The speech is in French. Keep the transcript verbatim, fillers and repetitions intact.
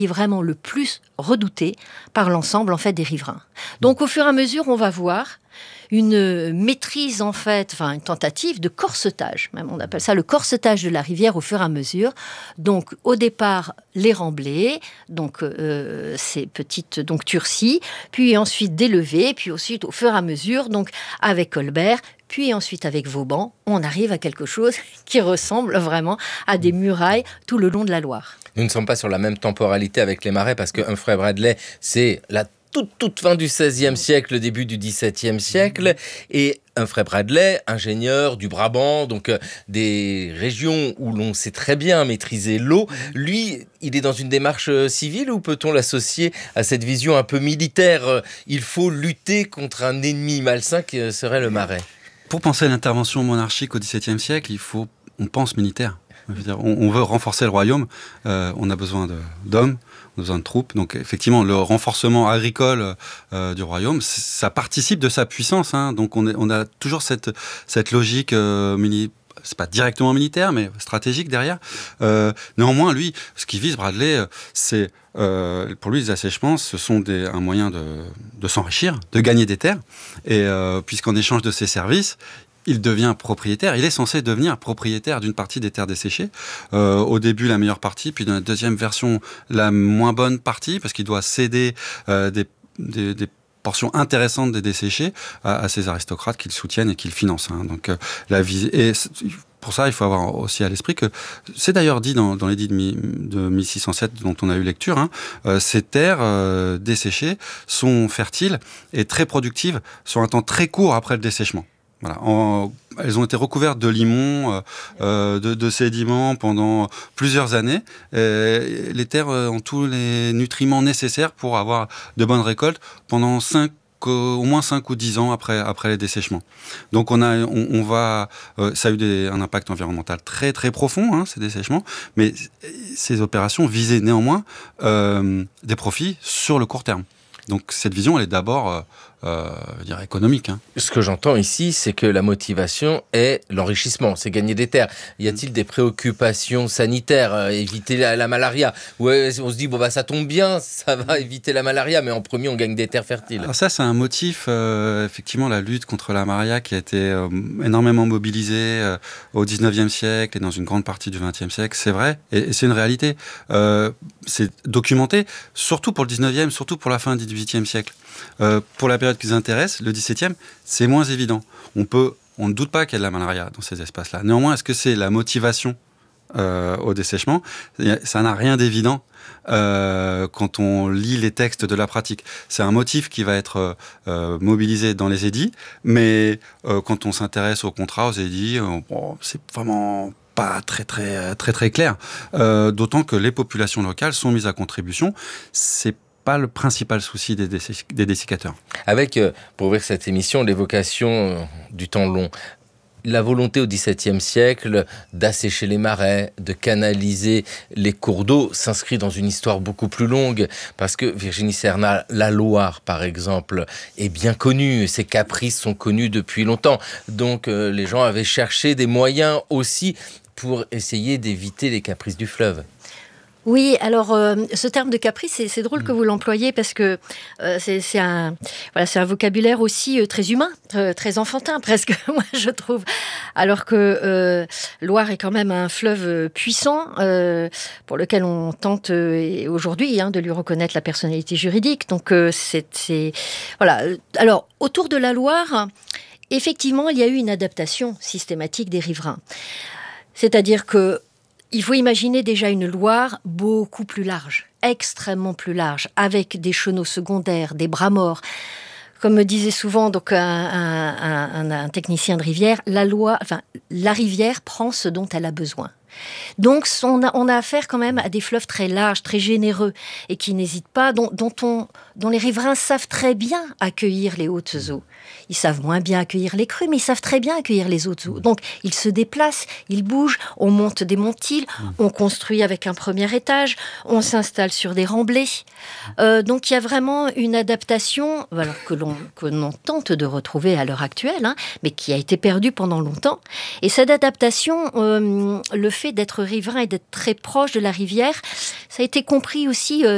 est vraiment le plus redouté par l'ensemble en fait des riverains. Donc au fur et à mesure, on va voir une maîtrise en fait, enfin une tentative de corsetage, même on appelle ça le corsetage de la rivière au fur et à mesure. Donc au départ les remblais, donc euh, ces petites donc turcies, puis ensuite des levées, puis ensuite au fur et à mesure, donc avec Colbert, puis ensuite avec Vauban, on arrive à quelque chose qui ressemble vraiment à des murailles tout le long de la Loire. Nous ne sommes pas sur la même temporalité avec les marais parce que Humphrey Bradley, c'est la toute, toute fin du seizième siècle, début du dix-septième siècle. Et Humphrey Bradley, ingénieur du Brabant, donc euh, des régions où l'on sait très bien maîtriser l'eau, lui, il est dans une démarche euh, civile ou peut-on l'associer à cette vision un peu militaire euh, il faut lutter contre un ennemi malsain qui euh, serait le marais. Pour penser à l'intervention monarchique au dix-septième siècle, il faut, on pense militaire. Je veux dire, on, on veut renforcer le royaume, euh, on a besoin de, d'hommes, on a besoin de troupes. Donc effectivement, le renforcement agricole euh, du royaume, ça participe de sa puissance. Hein. Donc on, est, on a toujours cette, cette logique euh, militaire. C'est pas directement militaire, mais stratégique derrière. Euh, néanmoins, lui, ce qui vise Bradley, c'est euh, pour lui les assèchements, ce sont des, un moyen de, de s'enrichir, de gagner des terres, et euh, puisqu'en échange de ses services, il devient propriétaire. Il est censé devenir propriétaire d'une partie des terres desséchées. Euh, au début, la meilleure partie, puis dans la deuxième version, la moins bonne partie, parce qu'il doit céder euh, des, des, des portion intéressante des desséchés à, à ces aristocrates qu'ils soutiennent et qu'ils financent. Hein. Donc, euh, la vis- et pour ça, il faut avoir aussi à l'esprit que c'est d'ailleurs dit dans, dans l'édit de, mi- de mille six cent sept dont on a eu lecture, hein, euh, ces terres euh, desséchées sont fertiles et très productives sur un temps très court après le dessèchement. Voilà. En, elles ont été recouvertes de limon, euh, de, de sédiments pendant plusieurs années. Et les terres ont tous les nutriments nécessaires pour avoir de bonnes récoltes pendant cinq, au moins cinq ou dix ans après, après les dessèchements. Donc on, a, on, on va, euh, ça a eu des, un impact environnemental très très profond, hein, ces dessèchements, mais ces opérations visaient néanmoins euh, des profits sur le court terme. Donc cette vision, elle est d'abord euh, euh, je dirais économique. Hein. Ce que j'entends ici, c'est que la motivation est l'enrichissement, c'est gagner des terres. Y a-t-il des préoccupations sanitaires, euh, éviter la, la malaria? Ouais, on se dit, bon, bah, ça tombe bien, ça va éviter la malaria, mais en premier, on gagne des terres fertiles. Alors ça, c'est un motif, euh, effectivement, la lutte contre la malaria qui a été euh, énormément mobilisée euh, au dix-neuvième siècle et dans une grande partie du vingtième siècle, c'est vrai, et, et c'est une réalité. Euh, c'est documenté, surtout pour le dix-neuvième, surtout pour la fin du dix-huitième siècle. Euh, pour la période qui nous intéresse, le dix-septième, c'est moins évident. On peut, on ne doute pas qu'il y a de la malaria dans ces espaces-là. Néanmoins, est-ce que c'est la motivation euh, au dessèchement? Ça n'a rien d'évident euh, quand on lit les textes de la pratique. C'est un motif qui va être euh, mobilisé dans les édits, mais euh, quand on s'intéresse aux contrats, aux édits, euh, bon, c'est vraiment pas très très très très clair. Euh, d'autant que les populations locales sont mises à contribution. C'est pas le principal souci des, dessé- des dessicateurs. Avec, euh, pour ouvrir cette émission, l'évocation euh, du temps long, la volonté au dix-septième siècle d'assécher les marais, de canaliser les cours d'eau s'inscrit dans une histoire beaucoup plus longue parce que Virginie Cernat, la Loire par exemple, est bien connue, ses caprices sont connus depuis longtemps. Donc euh, les gens avaient cherché des moyens aussi pour essayer d'éviter les caprices du fleuve. Oui, alors euh, ce terme de caprice, c'est, c'est drôle que vous l'employiez parce que euh, c'est, c'est, un, voilà, c'est un vocabulaire aussi euh, très humain, très, très enfantin presque, moi je trouve. Alors que euh, Loire est quand même un fleuve puissant euh, pour lequel on tente euh, aujourd'hui hein, de lui reconnaître la personnalité juridique. Donc euh, c'est, c'est voilà. Alors autour de la Loire, effectivement, il y a eu une adaptation systématique des riverains. C'est-à-dire que il faut imaginer déjà une Loire beaucoup plus large, extrêmement plus large, avec des chenaux secondaires, des bras morts. Comme me disait souvent donc un, un, un, un technicien de rivière, la, Loire, enfin, la rivière prend ce dont elle a besoin. Donc on a, on a affaire quand même à des fleuves très larges, très généreux, et qui n'hésitent pas, dont, dont, on, dont les riverains savent très bien accueillir les hautes eaux. Ils savent moins bien accueillir les crues, mais ils savent très bien accueillir les hautes eaux. Donc ils se déplacent, ils bougent, on monte des montiles, on construit avec un premier étage, on s'installe sur des remblais. Euh, donc il y a vraiment une adaptation alors, que, l'on, que l'on tente de retrouver à l'heure actuelle, hein, mais qui a été perdue pendant longtemps. Et cette adaptation, euh, le fait d'être riverain et d'être très proche de la rivière, ça a été compris aussi euh,